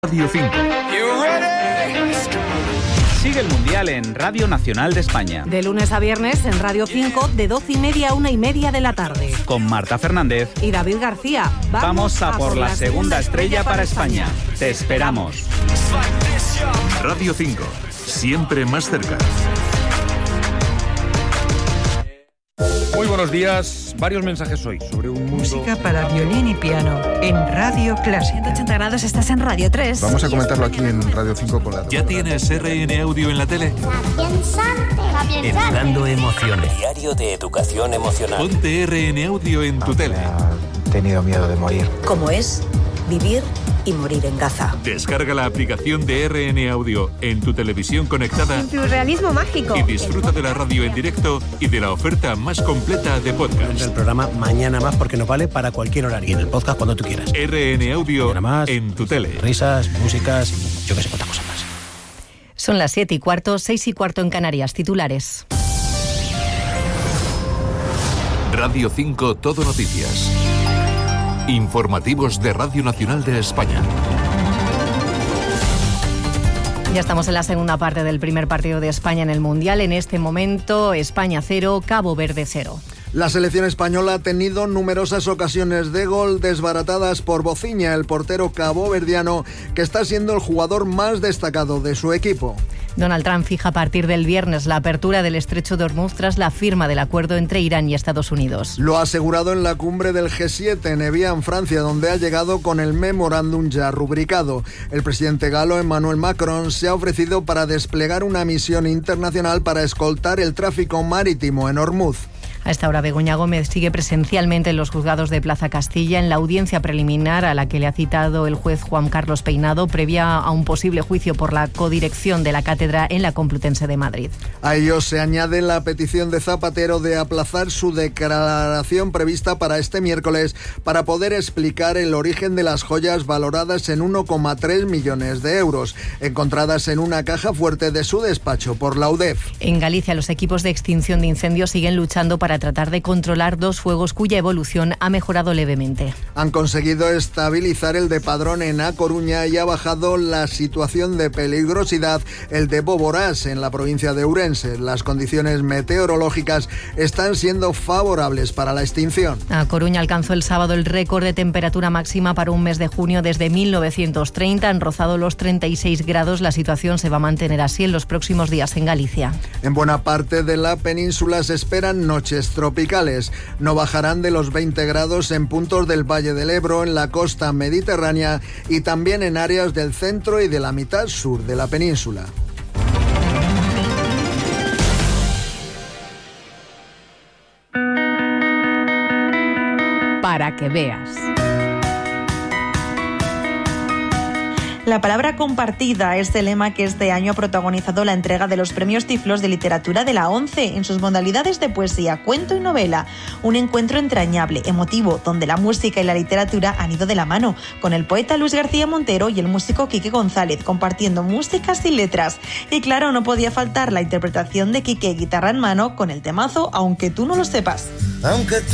Radio 5. Sigue el Mundial en Radio Nacional de España. De lunes a viernes en Radio 5, de 12:30 a 1:30 de la tarde. Con Marta Fernández y David García. Vamos a por la segunda estrella para España. Te esperamos. Radio 5, siempre más cerca. Muy buenos días. Varios mensajes hoy sobre un mundo... Música para violín y piano en Radio Clásica. 180 grados, estás en Radio 3. Vamos a comentarlo aquí en Radio 5 con la... ¿Ya tienes RN Audio en la tele? Educando emociones. Diario de educación emocional. Ponte RN Audio en tu tele. He tenido miedo de morir. ¿Cómo es vivir y morir en Gaza? Descarga la aplicación de RN Audio en tu televisión conectada. Surrealismo mágico. Y disfruta de la radio en directo y de la oferta más completa de podcast. El programa Mañana Más porque nos vale para cualquier horario. Y en el podcast cuando tú quieras. RN Audio más, en tu tele. Risas, músicas, yo que sé cuántas cosas más. Son las 7:15, 6:15 en Canarias. Titulares. Radio 5 Todo Noticias. Informativos de Radio Nacional de España. Ya estamos en la segunda parte del primer partido de España en el Mundial. En este momento, España 0, Cabo Verde 0. La selección española ha tenido numerosas ocasiones de gol desbaratadas por Bociña, el portero caboverdiano, que está siendo el jugador más destacado de su equipo. Donald Trump fija a partir del viernes la apertura del estrecho de Hormuz tras la firma del acuerdo entre Irán y Estados Unidos. Lo ha asegurado en la cumbre del G7 en Evian, Francia, donde ha llegado con el memorándum ya rubricado. El presidente galo Emmanuel Macron se ha ofrecido para desplegar una misión internacional para escoltar el tráfico marítimo en Hormuz. A esta hora, Begoña Gómez sigue presencialmente en los juzgados de Plaza Castilla en la audiencia preliminar a la que le ha citado el juez Juan Carlos Peinado, previa a un posible juicio por la codirección de la cátedra en la Complutense de Madrid. A ello se añade la petición de Zapatero de aplazar su declaración prevista para este miércoles para poder explicar el origen de las joyas valoradas en 1,3 millones de euros, encontradas en una caja fuerte de su despacho por la UDEF. En Galicia, los equipos de extinción de incendios siguen luchando para tratar de controlar dos fuegos cuya evolución ha mejorado levemente. Han conseguido estabilizar el de Padrón en A Coruña y ha bajado la situación de peligrosidad el de Boborás en la provincia de Ourense. Las condiciones meteorológicas están siendo favorables para la extinción. A Coruña alcanzó el sábado el récord de temperatura máxima para un mes de junio desde 1930. Han rozado los 36 grados. La situación se va a mantener así en los próximos días en Galicia. En buena parte de la península se esperan noches tropicales. No bajarán de los 20 grados en puntos del Valle del Ebro, en la costa mediterránea y también en áreas del centro y de la mitad sur de la península. Para que veas. La palabra compartida es el lema que este año ha protagonizado la entrega de los premios Tiflos de Literatura de la ONCE en sus modalidades de poesía, cuento y novela. Un encuentro entrañable, emotivo, donde la música y la literatura han ido de la mano, con el poeta Luis García Montero y el músico Quique González compartiendo músicas y letras. Y claro, no podía faltar la interpretación de Quique guitarra en mano con el temazo Aunque tú no lo sepas. Aunque